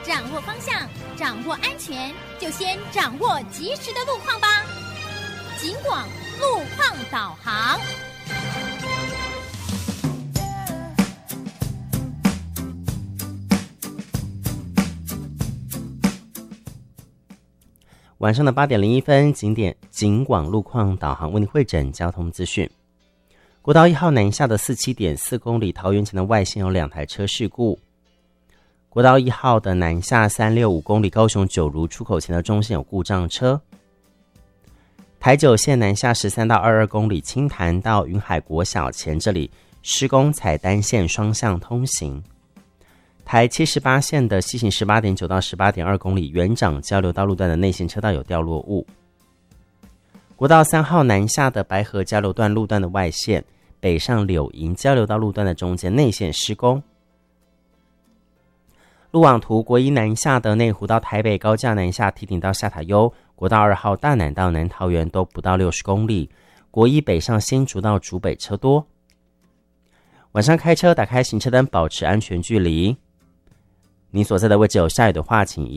掌握方向，掌握安全，就先掌握及时的路况吧。警广路况导航。 晚上的8点01分，警广路况导航为您汇整交通资讯。国道1号南下的47.4公里桃园前的外线有2台车事故。国道1号的南下365公里高雄九如出口前的中线有故障车。台9线南下13到22公里清潭到云海国小前这里施工采单线双向通行。台78线的西行18.9到18.2公里园长交流道路段的内线车道有掉落物。国道3号南下的白河交流段路段的外线北上柳营交流道路段的中间内线施工。路网图国一南下的内湖到台北高架南下堤顶到下塔悠，国道2号大南到南桃园都不到60公里，国一北上新竹到竹北车多。晚上开车打开行车灯，保持安全距离。你所在的位置有下雨的话，请